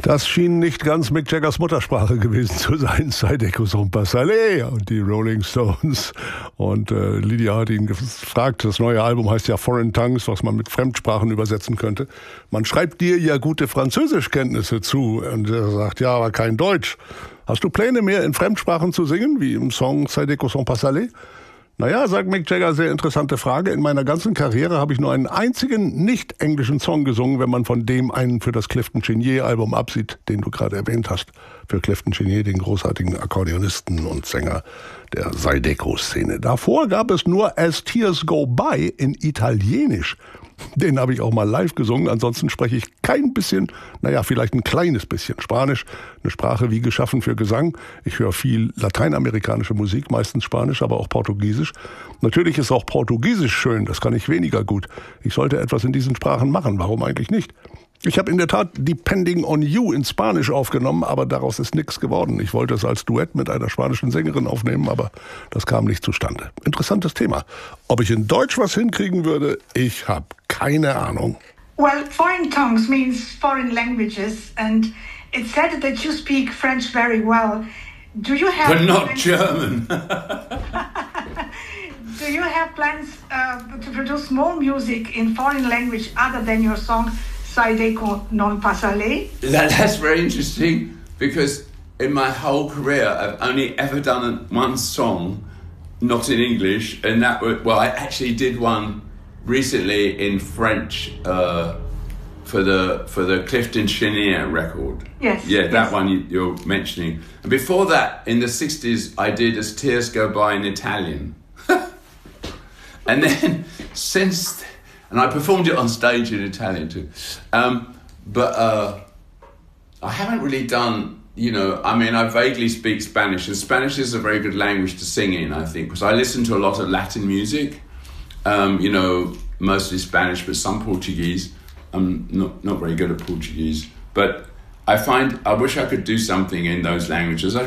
Das schien nicht ganz Mick Jaggers Muttersprache gewesen zu sein. Zydeco son pasale und die Rolling Stones. Und Lydia hat ihn gefragt, das neue Album heißt ja Foreign Tongues, was man mit Fremdsprachen übersetzen könnte. Man schreibt dir ja gute Französischkenntnisse zu. Und er sagt, ja, aber kein Deutsch. Hast du Pläne mehr in Fremdsprachen zu singen, wie im Song Zydeco son pasale? Naja, sagt Mick Jagger, sehr interessante Frage. In meiner ganzen Karriere habe ich nur einen einzigen nicht-englischen Song gesungen, wenn man von dem einen für das Clifton Chenier-Album absieht, den du gerade erwähnt hast. Für Clifton Chenier, den großartigen Akkordeonisten und Sänger der Zydeco-Szene. Davor gab es nur As Tears Go By in Italienisch. Den habe ich auch mal live gesungen. Ansonsten spreche ich kein bisschen, naja, vielleicht ein kleines bisschen Spanisch. Eine Sprache wie geschaffen für Gesang. Ich höre viel lateinamerikanische Musik, meistens Spanisch, aber auch Portugiesisch. Natürlich ist auch Portugiesisch schön, das kann ich weniger gut. Ich sollte etwas in diesen Sprachen machen, warum eigentlich nicht? Ich habe in der Tat Depending on You in Spanisch aufgenommen, aber daraus ist nichts geworden. Ich wollte es als Duett mit einer spanischen Sängerin aufnehmen, aber das kam nicht zustande. Interessantes Thema. Ob ich in Deutsch was hinkriegen würde, ich habe keine Ahnung. Well, foreign tongues means foreign languages, and it's said that you speak French very well. Do you have... But not German. Do you have plans to produce more music in foreign language other than your song Zydeco non pasale? That's very interesting, because in my whole career I've only ever done one song not in English, and that was, well, I actually did one recently in French for the Clifton Chenier record. Yes. Yeah, that yes. one you're mentioning. And before that, in the 60s, I did As Tears Go By in Italian. And then and I performed it on stage in Italian too. But I haven't really done, I mean, I vaguely speak Spanish, and Spanish is a very good language to sing in, I think, because I listen to a lot of Latin music, mostly Spanish, but some Portuguese. I'm not very good at Portuguese, but I wish I could do something in those languages.